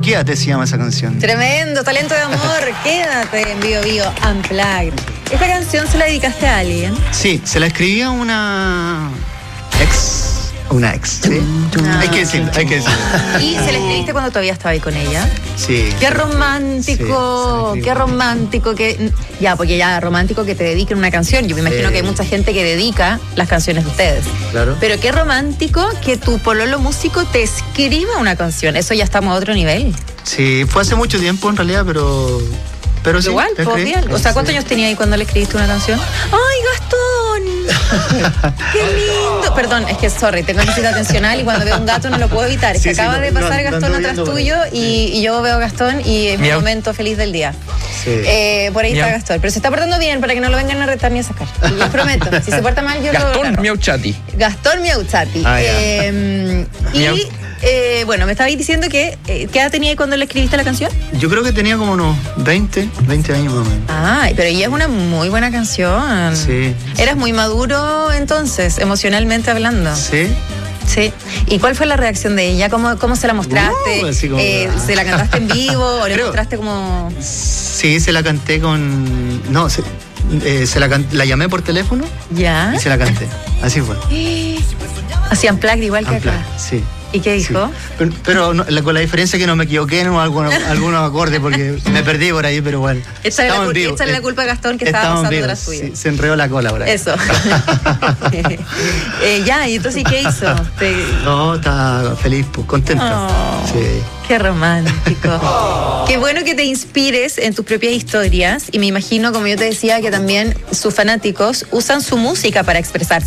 Quédate se llama esa canción. Tremendo, talento de amor. Quédate en Bio Bio Unplugged. ¿Esta canción se la dedicaste a alguien? Sí, se la escribí a una ex. ¿Sí? Hay que decirlo. ¿Y se la escribiste cuando todavía estaba ahí con ella? Sí. Qué romántico, sí, qué romántico que... Ya, porque ya romántico que te dediquen una canción. Yo me imagino que hay mucha gente que dedica las canciones de ustedes. Claro. Pero qué romántico que tu pololo músico te escriba una canción. Eso ya estamos a otro nivel. Sí, fue hace mucho tiempo en realidad, pero sí. Igual, pues bien. O sea, ¿cuántos años tenía ahí cuando le escribiste una canción? ¡Ay, Gastón! ¡Qué lindo! Perdón, es que, sorry, tengo déficit atencional y cuando veo un gato no lo puedo evitar. Es que acaba de pasar Gastón atrás tuyo y yo veo a Gastón y es mi momento feliz del día. Sí. Por ahí está Gastón. Pero se está portando bien para que no lo vengan a retar ni a sacar. Les prometo. Si se porta mal, yo Gastón lo Miauchati. Gastón Miauchati. Bueno, me estabais diciendo que ¿qué edad tenía ahí cuando le escribiste la canción? Yo creo que tenía como unos 20 años más o menos. Ay, pero ella es una muy buena canción. Sí. Eras muy maduro entonces, emocionalmente hablando. Sí. Sí. ¿Y cuál fue la reacción de ella? ¿Cómo se la mostraste? Así como, ¿Se la cantaste en vivo o le mostraste como...? Sí, se la canté con... No, la llamé por teléfono. ¿Ya? Y se la canté. Así fue. Hacían unplugged igual que acá. Sí. ¿Y qué dijo? Sí. Pero no, con la diferencia que no me equivoqué en algunos acordes porque me perdí por ahí, pero bueno. Échale la culpa a Gastón que estaba pasando de la suya. Sí, se enredó la cola por ahí. Eso. Ya, y entonces ¿qué hizo? No, estaba feliz, pues, contento. Oh, sí. Qué romántico. Qué bueno que te inspires en tus propias historias y me imagino, como yo te decía, que también sus fanáticos usan su música para expresarse.